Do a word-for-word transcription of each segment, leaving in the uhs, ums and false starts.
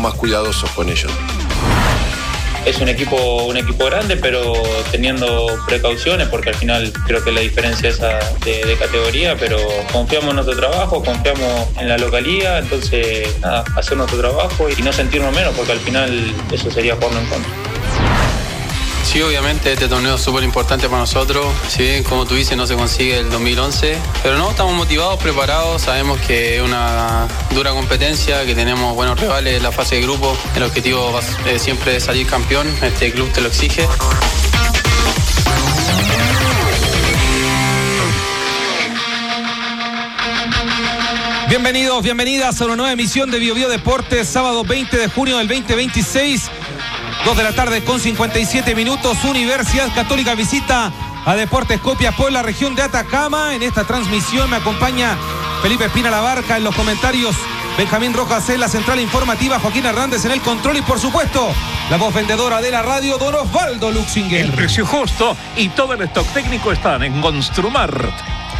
más cuidadosos con ellos. Es un equipo, un equipo grande, pero teniendo precauciones, porque al final creo que la diferencia es de, de categoría, pero confiamos en nuestro trabajo, confiamos en la localía, entonces nada, hacer nuestro trabajo y no sentirnos menos, porque al final eso sería jugarnos en contra. Sí, obviamente este torneo es súper importante para nosotros. Si bien, como tú dices, no se consigue el dos mil once, pero no, estamos motivados, preparados, sabemos que es una dura competencia, que tenemos buenos rivales en la fase de grupo. El objetivo es siempre salir campeón, este club te lo exige. Bienvenidos, bienvenidas a una nueva emisión de Bio Bio Deportes, sábado veinte de junio del veinte veintiséis. dos de la tarde con cincuenta y siete minutos. Universidad Católica visita a Deportes Copiapó en la región de Atacama. En esta transmisión me acompaña Felipe Espina Labarca en los comentarios, Benjamín Rojas en la central informativa, Joaquín Hernández en el control y por supuesto la voz vendedora de la radio, don Osvaldo Luxinger. El precio justo y todo el stock técnico están en Construmart.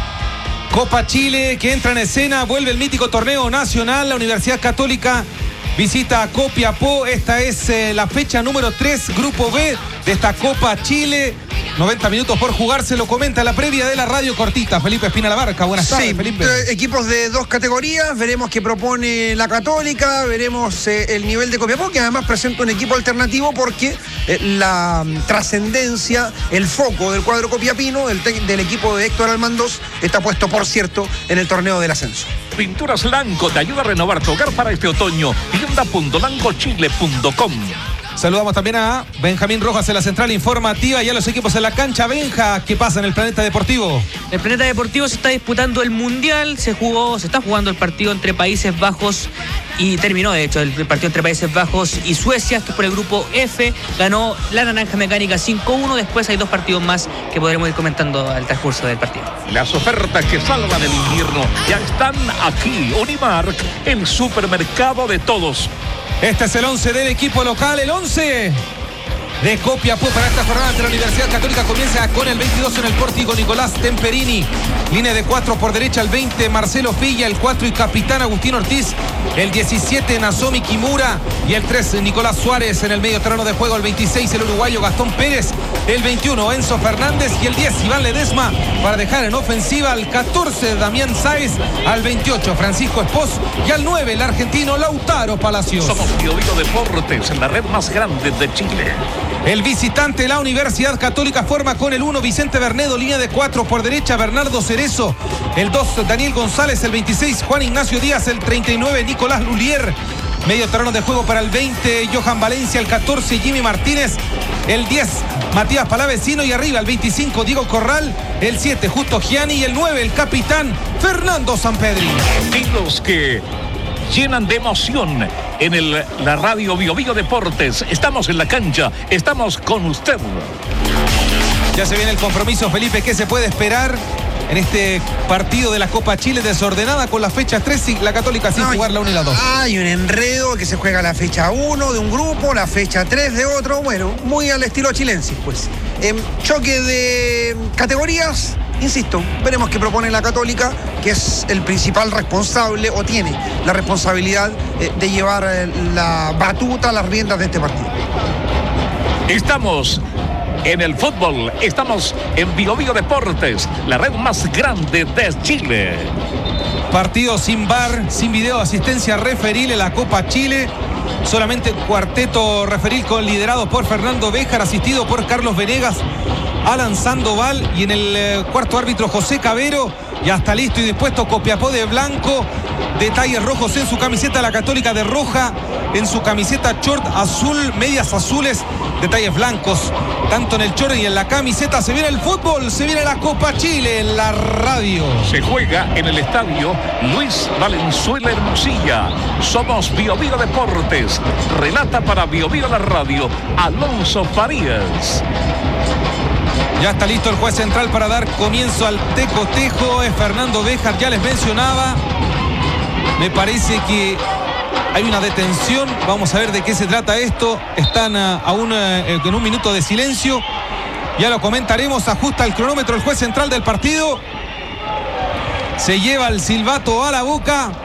Copa Chile que entra en escena, vuelve el mítico torneo nacional. La Universidad Católica visita a Copiapó. Esta es eh, la fecha número tres, Grupo B de esta Copa Chile. noventa minutos por jugar, se lo comenta la previa de la radio cortita. Felipe Espina Labarca, buenas tardes, sí, Felipe. Equipos de dos categorías, veremos qué propone la Católica, veremos eh, el nivel de Copiapó, que además presenta un equipo alternativo porque eh, la um, trascendencia, el foco del cuadro copiapino, del, del equipo de Héctor Almandoz, está puesto, por cierto, en el torneo del ascenso. Pinturas Lanco te ayuda a renovar tu hogar para este otoño. tienda punto lanco chile punto com. Saludamos también a Benjamín Rojas en la central informativa y a los equipos en la cancha. Benja, ¿qué pasa en el Planeta Deportivo? El Planeta Deportivo se está disputando el Mundial, se jugó, se está jugando el partido entre Países Bajos y terminó de hecho el partido entre Países Bajos y Suecia, esto es por el grupo F, ganó la Naranja Mecánica cinco uno, después hay dos partidos más que podremos ir comentando al transcurso del partido. Las ofertas que salvan el invierno ya están aquí. Unimark, el supermercado de todos. Este es el once del equipo local, el once de Copiapó para esta jornada ante la Universidad Católica. Comienza con el veintidós en el pórtico, Nicolás Temperini. Línea de cuatro por derecha, el veinte, Marcelo Filla, el cuatro y capitán Agustín Ortiz. El diecisiete, Nazomi Kimura. Y el tres, Nicolás Suárez en el medio terreno de juego. El veintiséis, el uruguayo Gastón Pérez. El veintiuno, Enzo Fernández. Y el diez, Iván Ledesma, para dejar en ofensiva al catorce, Damián Sáez. Al veintiocho, Francisco Espós. Y al nueve, el argentino Lautaro Palacios. Somos Bio Bio Deportes, la red más grande de Chile. El visitante, la Universidad Católica, forma con el uno, Vicente Bernedo, línea de cuatro por derecha, Bernardo Cerezo, el dos, Daniel González, el veintiséis, Juan Ignacio Díaz, el treinta y nueve, Nicolás Lulier, medio terreno de juego para el veinte, Johan Valencia, el catorce, Jimmy Martínez, el diez, Matías Palavecino y arriba el veinticinco, Diego Corral, el siete, Justo Gianni y el nueve, el capitán Fernando Sampedri. Y los que llenan de emoción en el, la radio Bio Bio Deportes. Estamos en la cancha, estamos con usted. Ya se viene el compromiso, Felipe. ¿Qué se puede esperar en este partido de la Copa Chile desordenada con las fechas tres y la Católica sin no, jugar la uno y la dos? Hay un enredo que se juega la fecha uno de un grupo, la fecha tres de otro. Bueno, muy al estilo chilensis, pues. En choque de categorías, insisto, veremos qué propone la Católica, que es el principal responsable o tiene la responsabilidad de llevar la batuta, las riendas de este partido. Estamos en el fútbol, estamos en Bio Bio Deportes, la red más grande de Chile. Partido sin V A R, sin video asistencia referil en la Copa Chile. Solamente cuarteto referil con liderado por Fernando Béjar, asistido por Carlos Venegas, Alan Sandoval y en el eh, cuarto árbitro José Cabero. Ya está listo y dispuesto Copiapó de blanco, detalles rojos en su camiseta, la Católica de roja, en su camiseta short azul, medias azules, detalles blancos, tanto en el short y en la camiseta. Se viene el fútbol, se viene la Copa Chile en la radio. Se juega en el estadio Luis Valenzuela Hermosilla. Somos Bio Bio Deportes. Relata para Bio Bio la radio Alonso Farías. Ya está listo el juez central para dar comienzo al tecotejo. Es Fernando Béjar, ya les mencionaba. Me parece que hay una detención. Vamos a ver de qué se trata esto. Están uh, aún uh, en un minuto de silencio. Ya lo comentaremos. Ajusta el cronómetro el juez central del partido. Se lleva el silbato a la boca.